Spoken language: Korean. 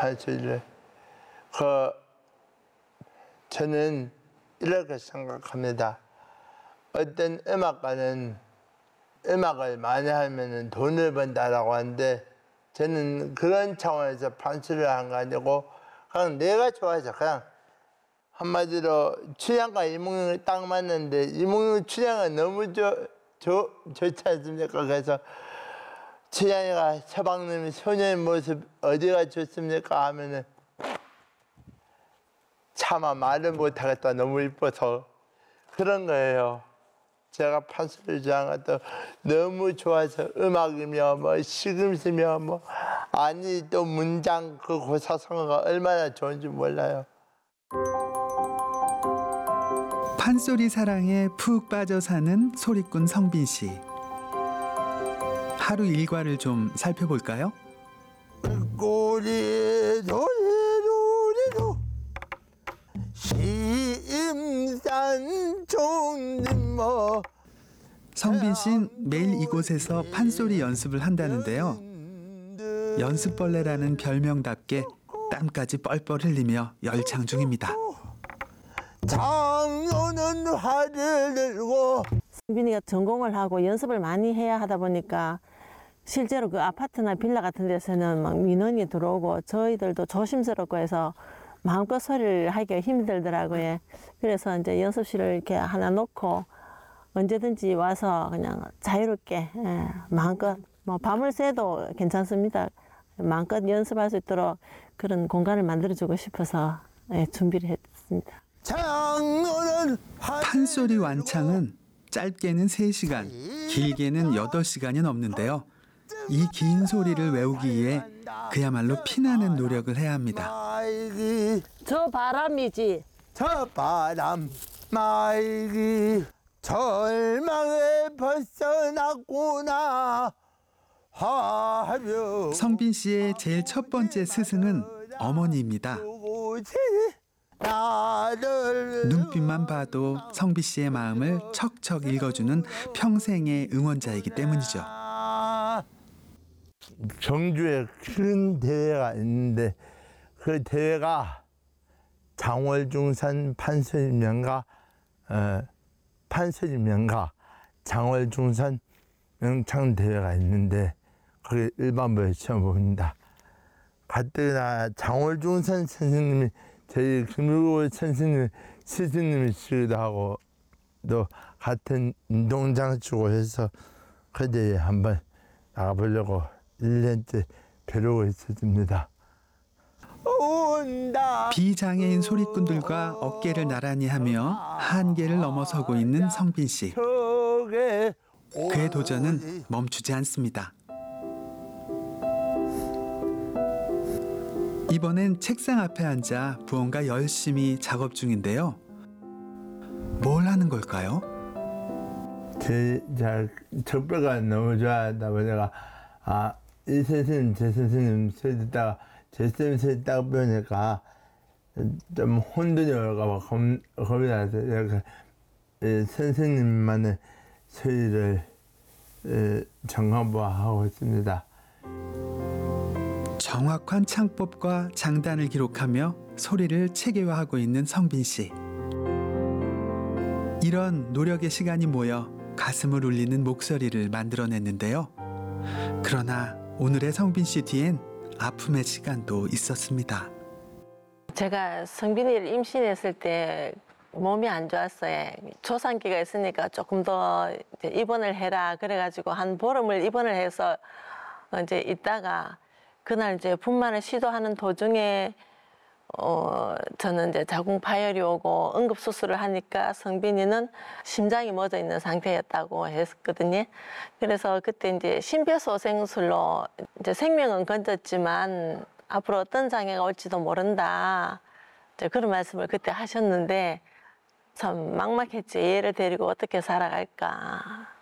판소리를. 저는 이렇게 생각합니다. 어떤 음악가는 음악을 많이 하면 돈을 번다라고 하는데 저는 그런 차원에서 판소리를 한 거 아니고 그냥 내가 좋아해서 그냥 한마디로 춘향과 이몽룡이 딱 맞는데 이몽룡 춘향은 너무 좋지 않습니까? 그래서 춘향이가 서방님의 소녀의 모습 어디가 좋습니까? 하면은 차마 말을 못하겠다. 너무 이뻐서 그런 거예요. 제가 판소리를 좋아하는 것도 너무 좋아서 음악이며 뭐 시금치며 뭐 아니 또 문장 그 고사성어가 얼마나 좋은지 몰라요. 판소리 사랑에 푹 빠져 사는 소리꾼 성빈 씨. 하루 일과를 좀 살펴볼까요? 꼬리도 심산 좋은 뭐 성빈 씨는 매일 이곳에서 판소리 연습을 한다는데요. 연습벌레라는 별명답게 땀까지 뻘뻘 흘리며 열창 중입니다. 장로는 활을 들고 성빈이가 전공을 하고 연습을 많이 해야 하다 보니까 실제로 그 아파트나 빌라 같은 데서는 막 민원이 들어오고 저희들도 조심스럽고 해서 마음껏 소리를 하기가 힘들더라고요. 그래서 이제 연습실을 이렇게 하나 놓고 언제든지 와서 그냥 자유롭게 마음껏 뭐 밤을 새도 괜찮습니다. 마음껏 연습할 수 있도록 그런 공간을 만들어주고 싶어서 준비를 했습니다. 판소리 완창은 짧게는 3시간, 길게는 8시간이 넘는데요. 이 긴 소리를 외우기 위해 그야말로 피나는 노력을 해야 합니다. 저 바람이지. 저 바람 말기 절망에 벗어났구나 하며 성빈 씨의 제일 첫 번째 스승은 어머니입니다. 눈빛만 봐도 성빈 씨의 마음을 척척 읽어주는 평생의 응원자이기 때문이죠. 경주에 큰 대회가 있는데 그 대회가 장월중산 판소리명가 장월중산 명창대회가 있는데 거기 일반부에 시험 봅니다. 가뜩이나 장월중산 선생님이 저희 김일고 선생님 스승님이시기도 하고 또 같은 운동장 주고 해서 그 대회에 한번 나가보려고 1년째 벼르고 있었습니다. 비장애인 소리꾼들과 어깨를 나란히 하며 한계를 넘어서고 있는 성빈 씨. 그의 도전은 멈추지 않습니다. 이번엔 책상 앞에 앉아 무언가 열심히 작업 중인데요. 뭘 하는 걸까요? 제 척배가 너무 좋아하다 보니까 이 선생님 제 선생님 소리 듣다가 제 선생님 소리 딱 보니까 좀 혼돈이 올까 봐 겁이 나서 이렇게 선생님만의 소리를 정화하고 있습니다. 정확한 창법과 장단을 기록하며 소리를 체계화하고 있는 성빈 씨. 이런 노력의 시간이 모여 가슴을 울리는 목소리를 만들어냈는데요. 그러나 오늘의 성빈 씨 뒤엔 아픔의 시간도 있었습니다. 제가 성빈이를 임신했을 때 몸이 안 좋았어요. 조산기가 있으니까 조금 더 이제 입원을 해라 그래가지고 한 보름을 입원을 해서 이제 있다가 그날 이제 분만을 시도하는 도중에 저는 이제 자궁 파열이 오고 응급 수술을 하니까 성빈이는 심장이 멎어 있는 상태였다고 했거든요. 그래서 그때 이제 심폐소생술로 이제 생명은 건졌지만 앞으로 어떤 장애가 올지도 모른다. 이제 그런 말씀을 그때 하셨는데 참 막막했지. 얘를 데리고 어떻게 살아갈까.